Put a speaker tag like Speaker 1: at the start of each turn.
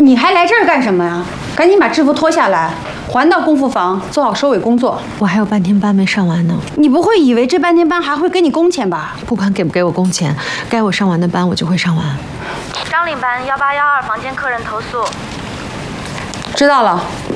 Speaker 1: 你还来这儿干什么呀？赶紧把制服脱下来，还到功夫房，做好收尾工作。
Speaker 2: 我还有半天班没上完呢。
Speaker 1: 你不会以为这半天班还会给你工钱吧？
Speaker 2: 不管给不给我工钱，该我上完的班我就会上完。
Speaker 3: 张领班1812房间客人投诉。
Speaker 1: 知道了，